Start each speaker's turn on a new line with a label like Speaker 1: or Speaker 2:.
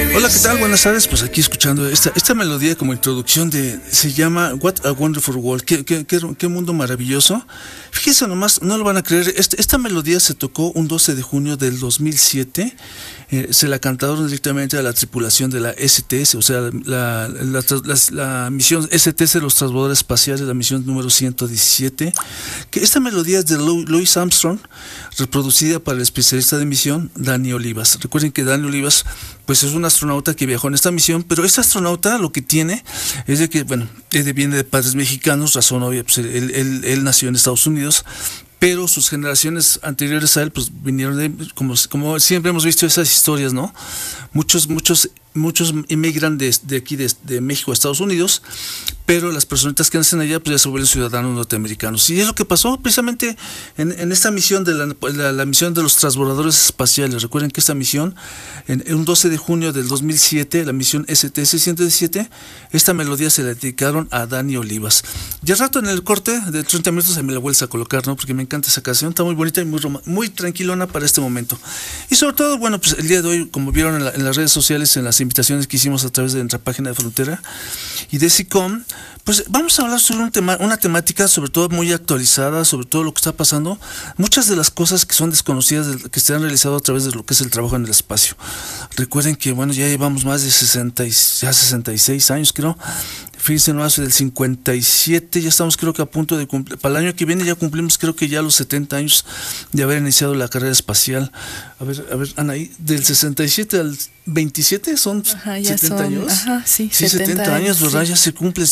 Speaker 1: Hola, ¿qué tal? Buenas tardes. Pues aquí escuchando esta melodía como introducción se llama What a Wonderful World. Qué mundo maravilloso. Fíjense nomás, no lo van a creer. Esta melodía se tocó un 12 de junio del 2007. Se la cantaron directamente a la tripulación de la STS, o sea, la misión STS de los transbordadores espaciales, la misión número 117. Que esta melodía es de Louis Armstrong, reproducida para el especialista de misión Dani Olivas. Recuerden que Dani Olivas pues es un astronauta que viajó en esta misión, pero este astronauta lo que tiene es de que, bueno, viene de padres mexicanos, razón obvia, pues él nació en Estados Unidos, pero sus generaciones anteriores a él pues vinieron de, como siempre hemos visto esas historias, ¿no? Muchos inmigran de aquí de México a Estados Unidos, pero las personitas que nacen allá pues ya se vuelven ciudadanos norteamericanos, y es lo que pasó precisamente en esta misión de la misión de los transbordadores espaciales. Recuerden que esta misión en un 12 de junio del 2007, la misión STS-117, esta melodía se la dedicaron a Dani Olivas. Y al rato en el corte de 30 minutos se me la vuelves a colocar, ¿no? Porque me encanta esa canción, está muy bonita y muy tranquilona para este momento. Y sobre todo, bueno, pues el día de hoy, como vieron en las redes sociales, en las invitaciones que hicimos a través de nuestra página de Frontera y de SICOM, pues vamos a hablar sobre una temática sobre todo muy actualizada, sobre todo lo que está pasando, muchas de las cosas que son desconocidas, que se han realizado a través de lo que es el trabajo en el espacio. Recuerden que, bueno, ya llevamos más de 66 años, creo. Fíjense, no hace del 57, ya estamos creo que a punto de cumplir, para el año que viene ya cumplimos creo que ya los 70 años de haber iniciado la carrera espacial. A ver, Anaí, del 67 al 27 son 70 años.
Speaker 2: Ajá, sí,
Speaker 1: 70 años, ¿verdad? Sí. Ya se cumple